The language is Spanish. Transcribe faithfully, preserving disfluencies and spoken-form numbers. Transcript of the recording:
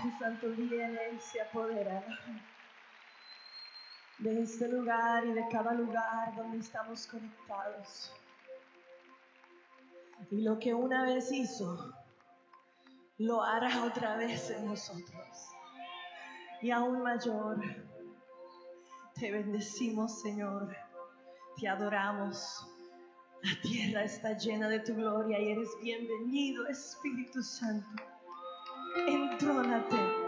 Santo viene y se apodera de este lugar y de cada lugar donde estamos conectados. Y lo que una vez hizo, lo hará otra vez en nosotros. Y aún mayor. Te bendecimos, Señor. Te adoramos. La tierra está llena de tu gloria y eres bienvenido, Espíritu Santo. Entrónate.